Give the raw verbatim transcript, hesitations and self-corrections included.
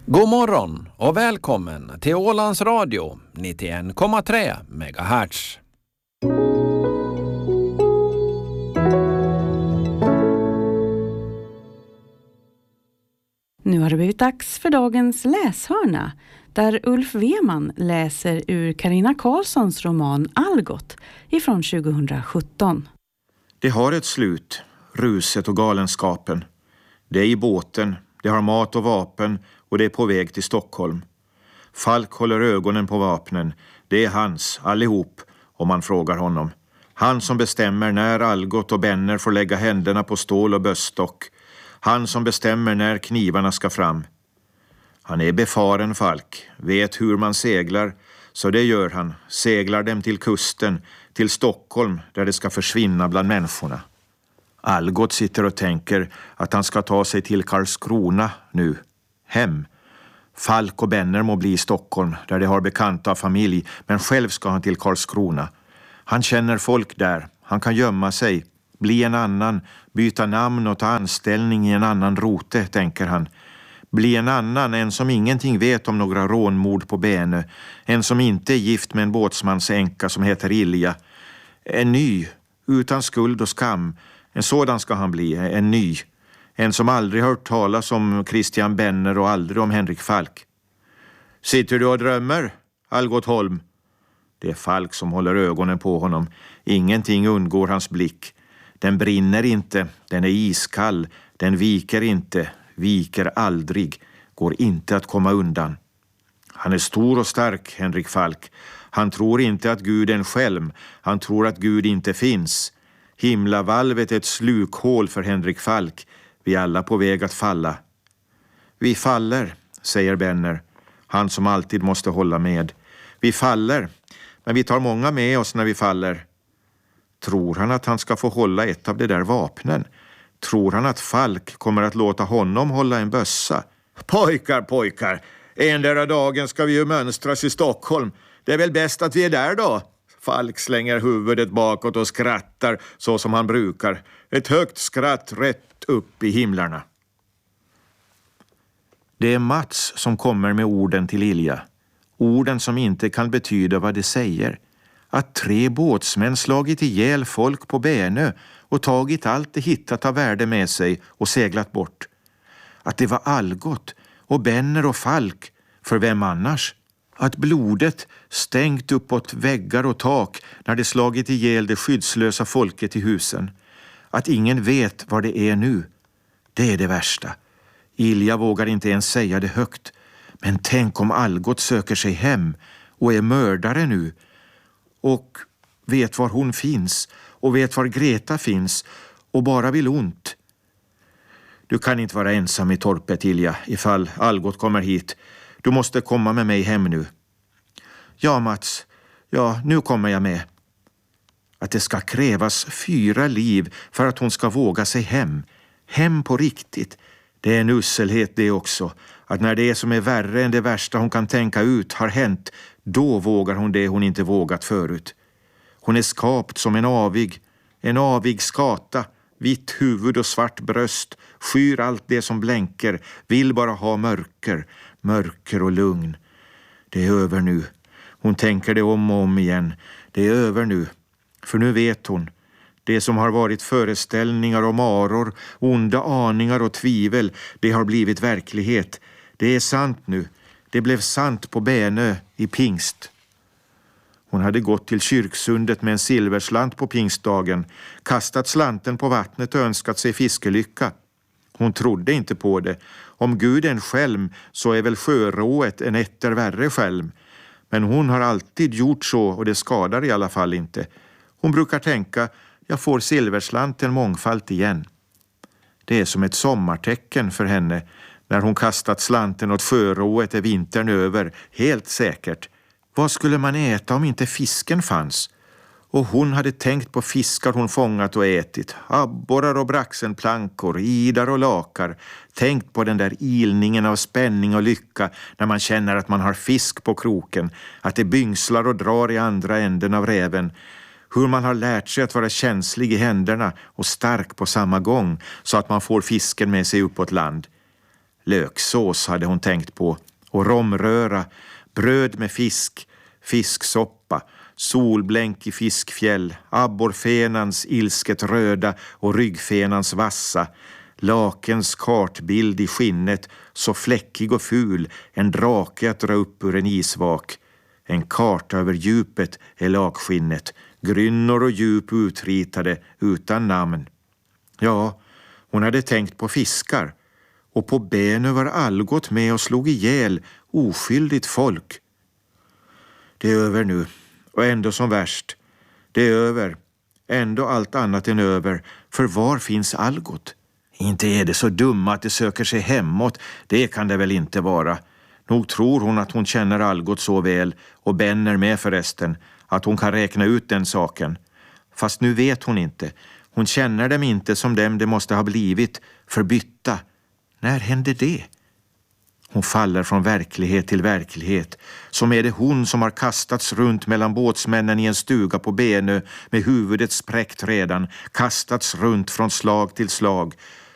God morgon och välkommen till Ålands Radio nittioen komma tre megahertz. Nu har det blivit dags för dagens läshörna, där Ulf Weman läser ur Carina Karlssons roman Algot ifrån tjugohundrasjutton. Det har ett slut, ruset och galenskapen. Det är i båten, det har mat och vapen och det är på väg till Stockholm. Falk håller ögonen på vapnen. Det är hans, allihop, om man frågar honom. Han som bestämmer när Algot och Benner får lägga händerna på stål och böststock. Han som bestämmer när knivarna ska fram. Han är befaren, Falk, vet hur man seglar, så det gör han. Seglar dem till kusten, till Stockholm, där det ska försvinna bland människorna. Algot sitter och tänker att han ska ta sig till Karlskrona nu, hem. Falk och Benner må bli i Stockholm, där de har bekanta familj, men själv ska han till Karlskrona. Han känner folk där, han kan gömma sig, bli en annan, byta namn och ta anställning i en annan rote, tänker han. Bli en annan, en som ingenting vet om några rånmord på Benö, en som inte är gift med en båtsmans änka som heter Ilja. En ny, utan skuld och skam, en sådan ska han bli, en ny. En som aldrig hört talas om Christian Benner och aldrig om Henrik Falk. Sitter du och drömmer, Algot Holm? Det är Falk som håller ögonen på honom. Ingenting undgår hans blick. Den brinner inte, den är iskall, den viker inte, viker aldrig, går inte att komma undan. Han är stor och stark, Henrik Falk. Han tror inte att Gud är en skälm, han tror att Gud inte finns. Himlavalvet är ett slukhål för Henrik Falk. Vi är alla på väg att falla. Vi faller, säger Benner, han som alltid måste hålla med. Vi faller, men vi tar många med oss när vi faller. Tror han att han ska få hålla ett av de där vapnen? Tror han att Falk kommer att låta honom hålla en bössa? Pojkar, pojkar, en där dagen ska vi ju mönstras i Stockholm. Det är väl bäst att vi är där då? Falk slänger huvudet bakåt och skrattar så som han brukar. Ett högt skratt rätt upp i himlarna. Det är Mats som kommer med orden till Ilja. Orden som inte kan betyda vad det säger. Att tre båtsmän slagit ihjäl folk på Benö och tagit allt det hittat av värde med sig och seglat bort. Att det var Algot och Benner och Falk, för vem annars? Att blodet stängt uppåt väggar och tak när det slagit ihjäl det skyddslösa folket i husen. Att ingen vet vad det är nu. Det är det värsta. Ilja vågar inte ens säga det högt. Men tänk om Algot söker sig hem och är mördare nu. Och vet var hon finns och vet var Greta finns och bara vill ont. Du kan inte vara ensam i torpet, Ilja, ifall Algot kommer hit. Du måste komma med mig hem nu. Ja, Mats. Ja, nu kommer jag med. Att det ska krävas fyra liv för att hon ska våga sig hem. Hem på riktigt. Det är en usselhet det också. Att när det som är värre än det värsta hon kan tänka ut har hänt, då vågar hon det hon inte vågat förut. Hon är skapt som en avig, en avig skata, vitt huvud och svart bröst, skyr allt det som blänker, vill bara ha mörker, mörker och lugn. Det är över nu. Hon tänker det om och om igen. Det är över nu. För nu vet hon. Det som har varit föreställningar om maror, onda aningar och tvivel, det har blivit verklighet. Det är sant nu. Det blev sant på Benö i pingst. Hon hade gått till kyrksundet med en silverslant på pingstdagen, kastat slanten på vattnet och önskat sig fiskelycka. Hon trodde inte på det. Om Gud är en skälm så är väl sjörået en etter värre skälm. Men hon har alltid gjort så och det skadar i alla fall inte. Hon brukar tänka, jag får silverslanten mångfalt igen. Det är som ett sommartecken för henne när hon kastat slanten åt sjörået är vintern över, helt säkert. Vad skulle man äta om inte fisken fanns? Och hon hade tänkt på fiskar hon fångat och ätit. Abborrar och braxenplankor, idar och lakar. Tänkt på den där ilningen av spänning och lycka när man känner att man har fisk på kroken. Att det byngslar och drar i andra änden av räven. Hur man har lärt sig att vara känslig i händerna och stark på samma gång så att man får fisken med sig uppåt land. Löksås hade hon tänkt på, och romröra, bröd med fisk, fisksoppa, solblänk i fiskfjäll, abborrfenans ilsket röda och ryggfenans vassa, lakens kartbild i skinnet, så fläckig och ful, en drake att dra upp ur en isvak. En karta över djupet är lakskinnet, grynnor och djup utritade utan namn. Ja, hon hade tänkt på fiskar, och på Benö var Algot med och slog ihjäl oskyldigt folk. Det är över nu, och ändå som värst. Det är över, ändå allt annat än över, för var finns Algot? Inte är det så dumma att det söker sig hemåt, det kan det väl inte vara. Nog tror hon att hon känner Algot så väl, och Benner med förresten, att hon kan räkna ut den saken. Fast nu vet hon inte. Hon känner dem inte som dem det måste ha blivit, förbytta. När hände det? Hon faller från verklighet till verklighet. Som är det hon som har kastats runt mellan båtsmännen i en stuga på Benö med huvudet spräckt redan, kastats runt från slag till slag.